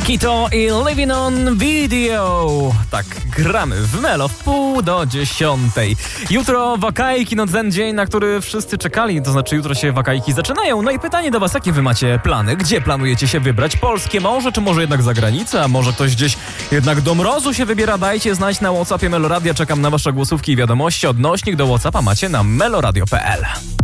Paquito i Living on Video. Tak, gramy w Melo w 9:30. Jutro wakajki, no ten dzień, na który wszyscy czekali, to znaczy jutro się wakajki zaczynają. No i pytanie do was, jakie wy macie plany? Gdzie planujecie się wybrać? Polskie morze, czy może jednak za granicę? A może ktoś gdzieś jednak do mrozu się wybiera? Dajcie znać na WhatsAppie Meloradia. Czekam na wasze głosówki i wiadomości. Odnośnik do WhatsAppa macie na meloradio.pl.